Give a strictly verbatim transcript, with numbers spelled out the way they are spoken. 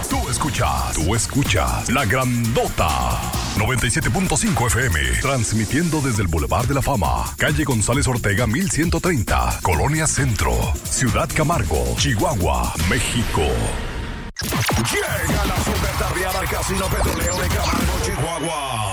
Tú escuchas, tú escuchas La Grandota. noventa y siete punto cinco F M. Transmitiendo desde el Boulevard de la Fama. Calle González Ortega, mil ciento treinta. Colonia Centro. Ciudad Camargo, Chihuahua, México. Llega la super tardeada al Casino Petrolero de Camargo, Chihuahua.